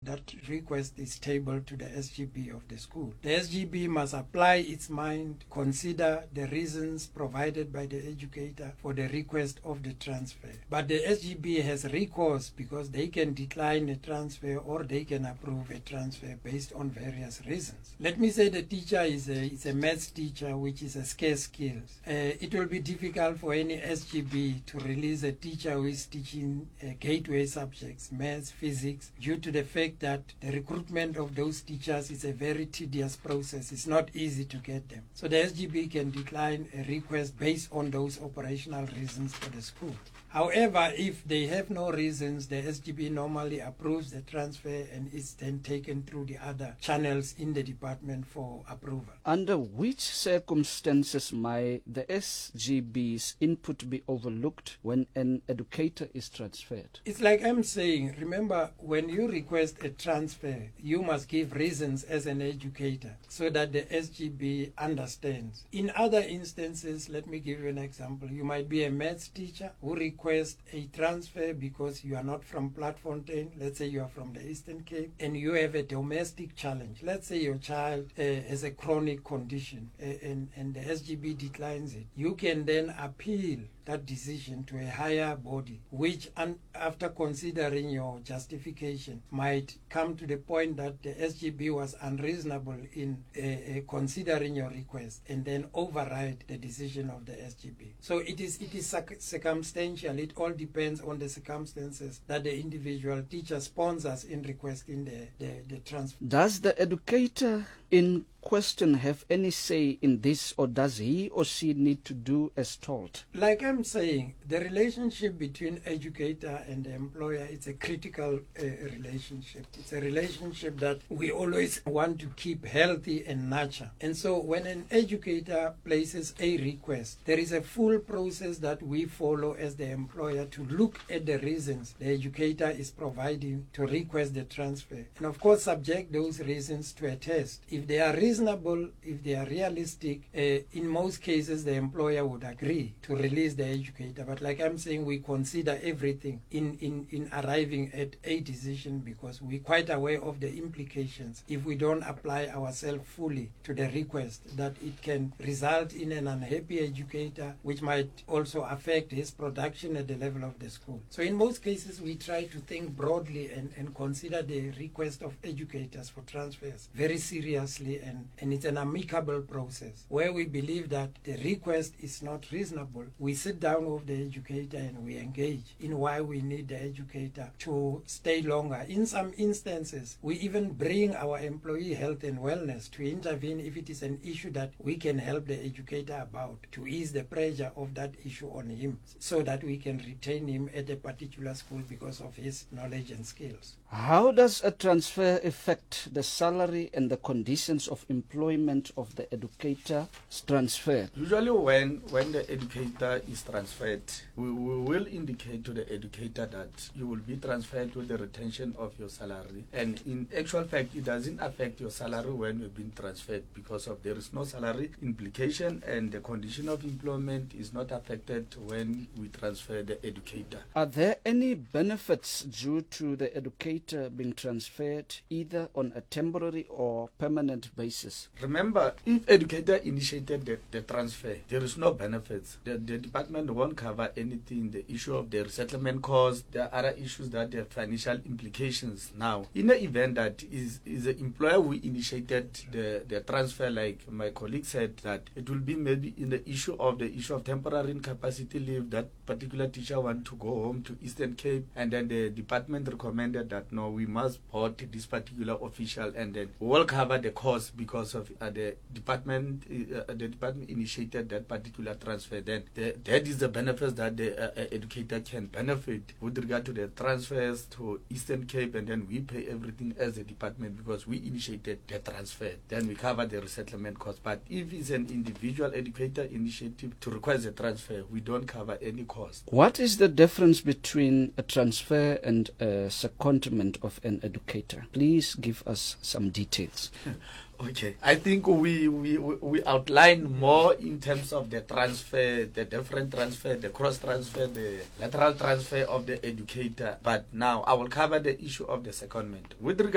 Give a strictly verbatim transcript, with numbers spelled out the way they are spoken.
that request is tabled to the S G B of the school. The S G B must apply its mind, consider the reasons provided by the educator for the request of the transfer. But the S G B has recourse because they can decline a transfer or they can approve a transfer based on various reasons. Let me say the teacher is a, is a maths teacher, which is a scarce skill. Uh, it will be difficult for any S G B to release a teacher who is teaching uh, gateway subjects, maths, physics, due to the fact that the recruitment of those teachers is a very tedious process. It's not easy to get them. So the S G B can decline a request based on those operational reasons for the school. However, if they have no reasons, the S G B normally approves the transfer and is then taken through the other channels in the department for approval. Under which circumstances might the S G B's input be overlooked when an educator is transferred? It's like I'm saying, remember, when you request a transfer, you must give reasons as an educator so that the S G B understands. In other instances, let me give you an example. You might be a maths teacher who requests request a transfer because you are not from Platfontein. Let's say you are from the Eastern Cape and you have a domestic challenge. Let's say your child uh, has a chronic condition uh, and, and the S G B declines it. You can then appeal that decision to a higher body, which un- after considering your justification might come to the point that the S G B was unreasonable in uh, uh, considering your request and then override the decision of the S G B. So it is it is circ- circumstantial. It all depends on the circumstances that the individual teacher sponsors in requesting the, the, the transfer. Does the educator in question have any say in this, or does he or she need to do as told? Like I'm saying, the relationship between educator and the employer is a critical uh, relationship. It's a relationship that we always want to keep healthy and nurture. And so when an educator places a request, there is a full process that we follow as the employer to look at the reasons the educator is providing to request the transfer. And of course, subject those reasons to a test. If they are reasonable, if they are realistic, uh, in most cases the employer would agree to release the educator. But like I'm saying, we consider everything in, in, in arriving at a decision because we're quite aware of the implications if we don't apply ourselves fully to the request, that it can result in an unhappy educator, which might also affect his production at the level of the school. So in most cases, we try to think broadly and, and consider the request of educators for transfers very seriously, and, and it's an amicable process. Where we believe that the request is not reasonable, we sit down with the educator and we engage in why we need the educator to stay longer. In some instances, we even bring our employee health and wellness to intervene if it is an issue that we can help the educator about, to ease the pressure of that issue on him so that we can retain him at a particular school because of his knowledge and skills. How does a transfer affect the salary and the conditions of employment of the educator transferred? Usually when, when the educator is transferred, we, we will indicate to the educator that you will be transferred with the retention of your salary. And in actual fact, it doesn't affect your salary when you've been transferred because of there is no salary implication, and the condition of employment is not affected when we transfer the educator. Are there any benefits due to the educator being transferred either on a temporary or permanent basis? Remember, if educator initiated the, the transfer, there is no benefits. The, the department won't cover anything, the issue of the resettlement costs, there are other issues that have financial implications. Now, in the event that is, is the employer who initiated the, the transfer, like my colleague said, that it will be maybe in the issue of the issue of temporary incapacity leave, that particular teacher want to go home to Eastern Cape, and then the department recommended that no, we must board this particular official, and then we will cover the cost because of uh, the department uh, the department initiated that particular transfer. Then the, that is the benefits that the uh, educator can benefit with regard to the transfers to Eastern Cape, and then we pay everything as a department because we initiated the transfer. Then we cover the resettlement cost. But if it's an individual educator initiative to request a transfer, we don't cover any cost. What is the difference between a transfer and a secondment of an educator? Please give us some details. Okay, I think we, we, we outline more in terms of the transfer, the different transfer, the cross transfer, the lateral transfer of the educator. But now I will cover the issue of the secondment. With regard